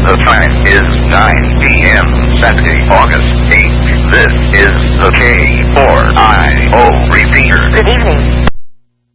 The time is 9 p.m. Saturday, August 8th. This is the K4IO repeater. Good evening.